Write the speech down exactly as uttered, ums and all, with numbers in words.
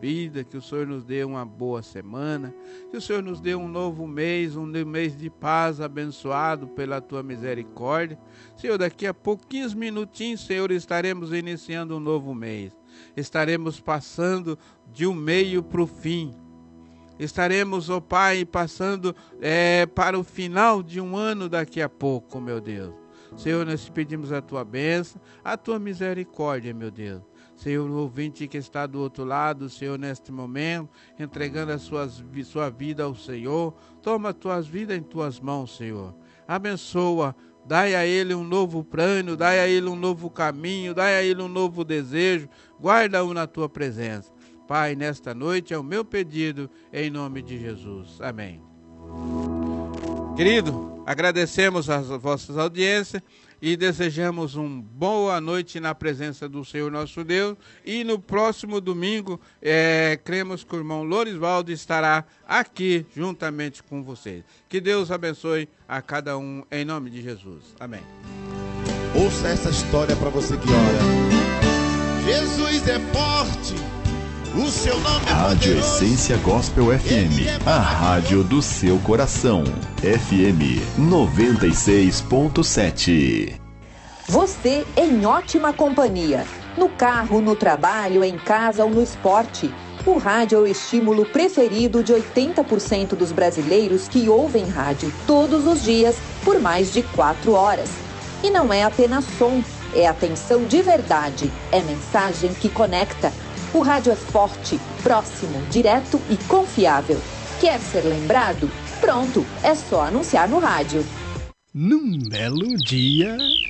vidas, que o Senhor nos dê uma boa semana, que o Senhor nos dê um novo mês, um mês de paz abençoado pela tua misericórdia. Senhor, daqui a pouquinhos minutinhos, Senhor, estaremos iniciando um novo mês. Estaremos passando de um meio para o fim. Estaremos, ó Pai, passando é, para o final de um ano daqui a pouco, meu Deus. Senhor, nós te pedimos a tua bênção, a tua misericórdia, meu Deus. Senhor, o ouvinte que está do outro lado, Senhor, neste momento, entregando a suas, sua vida ao Senhor, toma as tuas vidas em tuas mãos, Senhor. Abençoa, dai a ele um novo plano, dai a ele um novo caminho, dai a ele um novo desejo, guarda-o na tua presença. Pai, nesta noite é o meu pedido, em nome de Jesus. Amém. Querido, agradecemos as vossas audiências e desejamos uma boa noite na presença do Senhor nosso Deus. E no próximo domingo, é, cremos que o irmão Lorisvaldo estará aqui juntamente com vocês. Que Deus abençoe a cada um, em nome de Jesus. Amém. Ouça essa história para você que ora. Jesus é forte. O seu nome é Rádio poderoso. Essência Gospel F M, a rádio do seu coração. F M noventa e seis ponto sete. Você em ótima companhia. No carro, no trabalho, em casa ou no esporte. O rádio é o estímulo preferido de oitenta por cento dos brasileiros que ouvem rádio todos os dias por mais de quatro horas. E não é apenas som, é atenção de verdade, é mensagem que conecta. O rádio é forte, próximo, direto e confiável. Quer ser lembrado? Pronto, é só anunciar no rádio. Num belo dia...